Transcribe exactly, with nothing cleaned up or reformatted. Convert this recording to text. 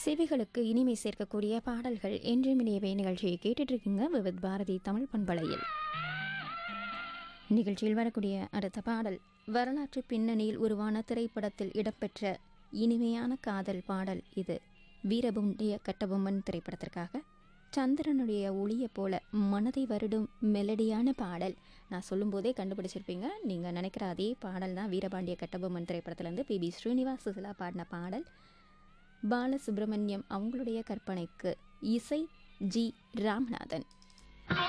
செவிகளுக்கு இனிமை சேர்க்கக்கூடிய பாடல்கள் என்றும் இணையவே நிகழ்ச்சியை கேட்டுட்டு இருக்கீங்க விவித் பாரதி தமிழ் பண்பலையில். நிகழ்ச்சியில் வரக்கூடிய அடுத்த பாடல் வரலாற்று பின்னணியில் உருவான திரைப்படத்தில் இடம்பெற்ற இனிமையான காதல் பாடல். இது வீரபுண்டிய கட்டபொம்மன் திரைப்படத்திற்காக சந்திரனுடைய ஒளியை போல மனதை வருடும் மெலடியான பாடல். நான் சொல்லும்போதே கண்டுபிடிச்சிருப்பீங்க. நீங்கள் நினைக்கிற அதே பாடல் தான் வீரபாண்டிய கட்டபொம்மன் திரைப்படத்திலேருந்து பி பி ஸ்ரீனிவாஸ் சுசிலா பாடின பாடல். பாலசுப்ரமணியம் அவங்களுடைய கற்பனைக்கு இசை ஜி ராமநாதன்.